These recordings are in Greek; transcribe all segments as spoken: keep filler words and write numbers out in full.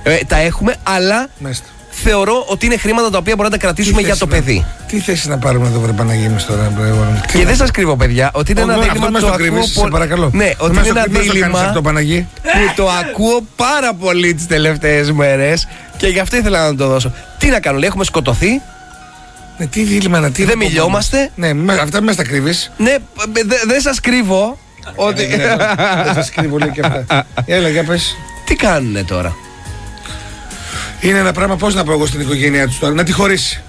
Ε, τα έχουμε, αλλά Μάλιστα. θεωρώ ότι είναι χρήματα τα οποία μπορούμε να τα κρατήσουμε για το να, παιδί. Τι θέση να πάρουμε εδώ, βρε Παναγία μας τώρα. Και δεν σας κρύβω, παιδιά, ότι είναι Ο, ένα αυτό δίλημμα μας το το ακούω κρύβεις, σε πολύ. παρακαλώ. Ναι, ότι είναι ένα δίλημμα αυτό, Παναγί. που το ακούω πάρα πολύ τις τελευταίες μέρες και γι' αυτό ήθελα να το δώσω. Τι να κάνω, λέει, έχουμε σκοτωθεί. Ναι, τι δίλημμα να τι. Δεν μιλιόμαστε. Ναι, με- αυτά μέσα τα κρύβεις. Ναι, δε- δεν σας κρύβω. Ότι... Ναι, ναι, ναι. Δεν σας κρύβω, λέει και αυτά. Έλα, για πες. Τι κάνουνε τώρα. Είναι ένα πράγμα, πώς να πω εγώ στην οικογένειά τους τώρα, να τη χωρίσει.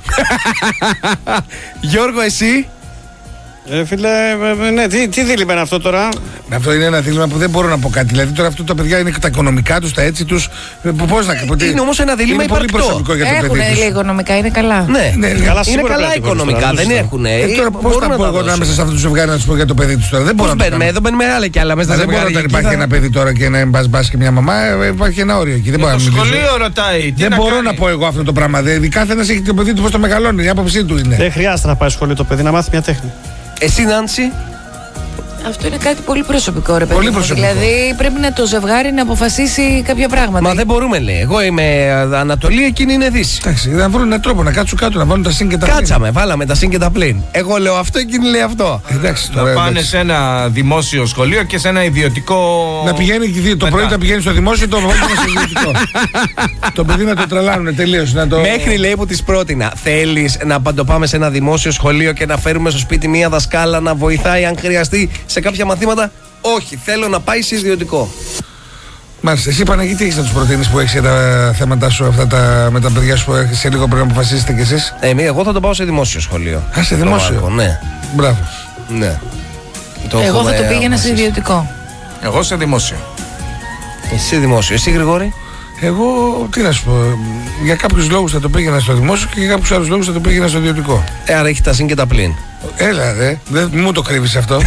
Γιώργο, εσύ. Ε, φίλε, ε, ε, ναι, τι, τι δίλημα είναι αυτό τώρα. Αυτό είναι ένα δίλημμα που δεν μπορώ να πω κάτι. Δηλαδή τώρα αυτό τα παιδιά είναι τα οικονομικά τους, τα έτσι τους. Πώς να πω. Είναι όμως ένα δίλημμα είναι πολύ υπαρκτό. προσωπικό για το παιδί Έχουν τους. λίγο οικονομικά, είναι καλά. Ναι, Ναι, Καλά, είναι σίγουρα καλά πρέπει να το οικονομικά, χωρίς, δεν τώρα. έχουν. Ε, τώρα πώς Μπορούν θα πω τα εγώ να δώσουν. μέσα σε αυτό το ζευγάρι να του πω για το παιδί του τώρα. Δεν μπορώ Πώς να το μπαίνουμε, κάνω. εδώ μπαίνουμε άλλα κι άλλα μέσα Μα στα δεν μπορεί ζευγάρια. όταν Εκεί υπάρχει θα- ένα παιδί τώρα και ένα μπας μπας και μια μαμά, ε, υπάρχει ένα όριο εκεί. Δεν μπορώ Το να μιλήσω. σχολείο ρωτάει. Τι Δεν να μπορώ κάνει. να πω εγώ αυτό το πράγμα. Δηλαδή κάθε έχει το παιδί του πώς το μεγαλώνει. Η άποψή του είναι. Δεν χρειάζεται να πάει σχολείο το παιδί, να μάθει μια τέχνη. Εσύ, Νάνση. Αυτό είναι κάτι πολύ προσωπικό, ρε παιδί. Πολύ μου. προσωπικό. Δηλαδή πρέπει να το ζευγάρι να αποφασίσει κάποια πράγματα. Μα δεν μπορούμε, λέει. Εγώ είμαι Ανατολή, εκείνη είναι Δύση. Εντάξει, να βρουν έναν τρόπο να κάτσουν κάτω, να βάλουν τα συν και τα πλήν. Κάτσαμε, βάλαμε τα συν και τα πλήν. Εγώ λέω αυτό, εκείνη λέει αυτό. Εντάξει, Να τώρα, πάνε εντάξει. σε ένα δημόσιο σχολείο και σε ένα ιδιωτικό. Να πηγαίνει και δύο. Το μετά. πρωί να πηγαίνει στο δημόσιο, το απόγευμα στο ιδιωτικό. Το παιδί να το τρελάνουν τελείως. Να το... Μέχρι λέει που τη πρότεινα. Θέλει να πα- το πάμε σε ένα δημόσιο σχολείο και να φέρουμε στο σπίτι μία δασκάλα να βοηθάει αν χρειαστεί σε κάποια μαθήματα. Όχι, θέλω να πάει σε ιδιωτικό. Μάλιστα, εσύ Παναγί, τι έχεις να τους προτείνεις που έχεις για τα θέματα σου αυτά τα, με τα παιδιά σου που έχεις, σε λίγο πρέπει να αποφασίσετε κι εσείς. Ε, μη, εγώ θα το πάω σε δημόσιο σχολείο. Α, σε Το δημόσιο. Μάρκο, ναι. Μπράβο. ναι. Το Εγώ έχουμε θα το πήγαινα σε αποφασίσει. ιδιωτικό. Εγώ σε δημόσιο. Εσύ δημόσιο. Εσύ Γρηγόρη. Εγώ, τι να σου πω, για κάποιους λόγους θα το πήγαινα στο δημόσιο και για κάποιους άλλους λόγους θα το πήγαινα στο ιδιωτικό. Ε, άρα έχει τα συν και τα πλήν. Έλα, ρε, δεν μου το κρύβεις αυτό.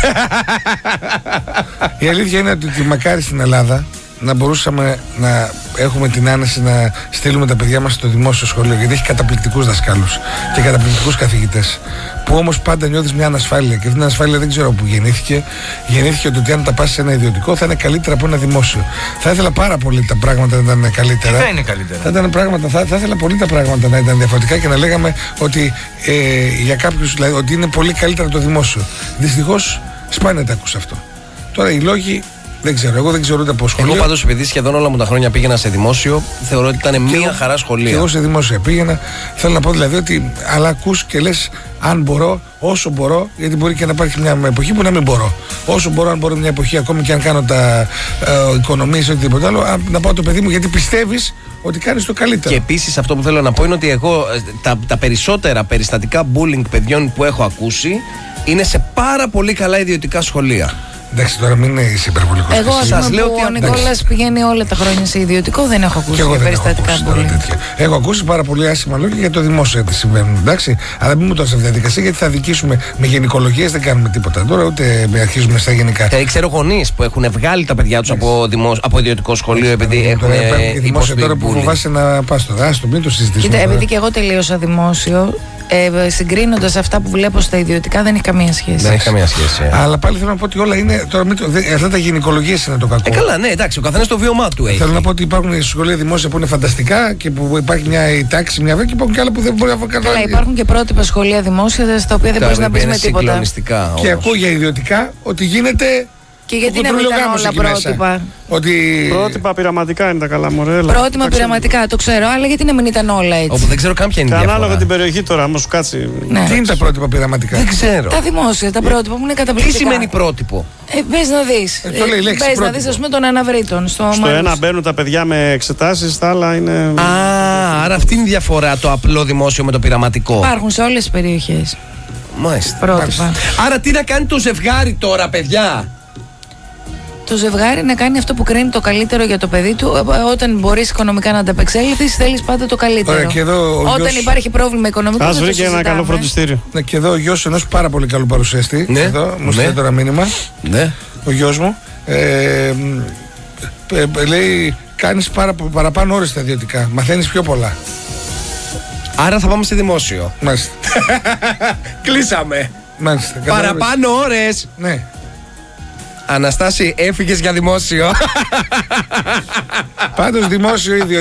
Η αλήθεια είναι ότι μακάρι στην Ελλάδα να μπορούσαμε να έχουμε την άνεση να στείλουμε τα παιδιά μας στο δημόσιο σχολείο, γιατί έχει καταπληκτικούς δασκάλους και καταπληκτικούς καθηγητές, που όμως πάντα νιώθεις μια ανασφάλεια, και αυτή την ανασφάλεια δεν ξέρω που γεννήθηκε. Γεννήθηκε ότι αν τα πας σε ένα ιδιωτικό θα είναι καλύτερα από ένα δημόσιο. Θα ήθελα πάρα πολύ τα πράγματα να ήταν καλύτερα. Τι θα είναι καλύτερα. Θα, ήταν πράγματα, θα, θα ήθελα πολύ τα πράγματα να ήταν διαφορετικά και να λέγαμε ότι ε, για κάποιους δηλαδή, ότι είναι πολύ καλύτερα το δημόσιο. Δυστυχώς σπάνια τα ακούσα αυτό. Τώρα οι λόγοι δεν ξέρω, εγώ δεν ξέρω ούτε από σχολείο. Εγώ πάντως επειδή σχεδόν όλα μου τα χρόνια πήγαινα σε δημόσιο, θεωρώ ότι ήταν μία εγώ- χαρά Και σχολείο. εγώ σε δημόσια πήγαινα. Θέλω να πω δηλαδή ότι. Αλλά ακούς και λες αν μπορώ, όσο μπορώ, γιατί μπορεί και να υπάρχει μια εποχή που να μην μπορώ. Όσο μπορώ, αν μπορώ μια εποχή, ακόμη και αν κάνω τα ε, οικονομίες ή οτιδήποτε άλλο, α, να πάω το παιδί μου, γιατί πιστεύεις ότι κάνεις το καλύτερο. Και επίσης αυτό που θέλω να πω είναι ότι εγώ ε, τα, τα περισσότερα περιστατικά bullying παιδιών που έχω ακούσει είναι σε πάρα πολύ καλά ιδιωτικά σχολεία. Εντάξει, τώρα μην είσαι υπερβολικός. Εγώ, ας Σας πούμε, λέω που ότι ο εντάξει. Νικόλας πηγαίνει όλα τα χρόνια σε ιδιωτικό, δεν έχω ακούσει Και εγώ για δεν έχω περιστατικά ακούσει τώρα bullying. τέτοια. Έχω ακούσει πάρα πολύ άσχημα λόγια για το δημόσιο τι συμβαίνουν. Εντάξει, αλλά μην μου τώρα σε αυτή τη διαδικασία, γιατί θα δικήσουμε με γενικολογίες, δεν κάνουμε τίποτα τώρα, ούτε με αρχίζουμε στα γενικά. Ε, ξέρω γονείς που έχουν βγάλει τα παιδιά τους από, δημόσιο, από ιδιωτικό σχολείο επειδή έχουν Τώρα υπάρχουν και δημόσια υποστεί τώρα που bullying. φοβάσαι να πας τώρα. Άστο, μην το συζητήσουμε. Κοίτα, τώρα. επειδή και εγώ τελείωσα δημόσιο, ε, συγκρίνοντας αυτά που βλέπω στα ιδιωτικά, δεν έχει καμία σχέση. Δεν έχει καμία σχέση. ε. Αλλά πάλι θέλω να πω ότι όλα είναι. Τώρα μην το, δε, αυτά τα γενικολογίες είναι το κακό. Ε, καλά, ναι, εντάξει, ο καθένας το βίωμά του έχει. Θέλω να πω ότι υπάρχουν σχολεία δημόσια που είναι φανταστικά και που υπάρχει μια η τάξη, μια βέβαια, και υπάρχουν και άλλα που δεν μπορεί να Καλά, καταλάβει. υπάρχουν και πρότυπα σχολεία δημόσια στα οποία δεν Τα μπορεί να οποία πει είναι με τίποτα. συγκλονιστικά. Και όμως. ακούω για ιδιωτικά ότι γίνεται. Και γιατί να μην κουκουτρούλιο ήταν γάμος όλα εκεί μέσα. πρότυπα. Ότι. Πρότυπα πειραματικά είναι τα καλά, μωρέ. έλα. Πρότυπα πειραματικά, το ξέρω, αλλά γιατί να μην ήταν όλα έτσι. Όπου δεν ξέρω καν ποια είναι η Και διαφορά. ανάλογα την περιοχή τώρα, άμα σου κάτσει. Ναι. Τι είναι τα πρότυπα πειραματικά. Δεν ξέρω. Τα δημόσια, τα πρότυπα μου είναι Τι καταπληκτικά. σημαίνει πρότυπο. Ε, πες να δεις. Ε, το λέει η λέξη Πες να πρότυπο. δεις, ας πούμε, τον Αναβρίτων. Στο, Στο Μάρους. ένα μπαίνουν τα παιδιά με εξετάσεις, στα άλλα είναι. Α, άρα αυτή είναι η διαφορά, το απλό δημόσιο με το πειραματικό. Υπάρχουν σε όλες τις περιοχές Μάλιστα. πρότυπα. Άρα τι να κάνει το ζευγάρι τώρα, παιδιά. Το ζευγάρι να κάνει αυτό που κρίνει το καλύτερο για το παιδί του. Ε, Όταν μπορείς οικονομικά να ανταπεξέλθεις, θέλεις πάντα το καλύτερο. Ωραία, και εδώ ο Όταν γιος- υπάρχει πρόβλημα οικονομικό, Ας δεν το βρήκε ένα συζητάμε. καλό φροντιστήριο. Ναι, και εδώ ο γιος ενός πάρα πολύ καλού παρουσιαστή. Ναι, Εδώ μου ναι. στείλει τώρα μήνυμα. Ναι. Ο γιος μου. Ε, μ, ε, ε, λέει, κάνεις παρα, παραπάνω ώρες στα ιδιωτικά. Μαθαίνεις πιο πολλά. Άρα θα πάμε σε δημόσιο. Μάλιστα. Κλείσαμε. Μάλιστα. κατάλαβες. Παραπάνω ώρες. Ναι. Αναστάση, έφυγες για δημόσιο. Πάντως δημόσιο ίδιο.